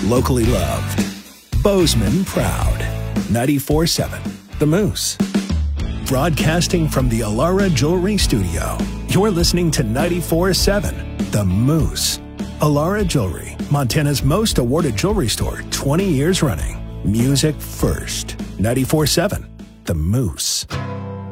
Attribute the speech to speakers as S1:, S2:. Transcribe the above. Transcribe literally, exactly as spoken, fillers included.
S1: Locally loved. Bozeman proud. ninety-four seven The Moose. Broadcasting from the Alara Jewelry Studio, you're listening to ninety-four seven The Moose. Alara Jewelry, Montana's most awarded jewelry store, twenty years running. Music first. ninety-four seven The Moose.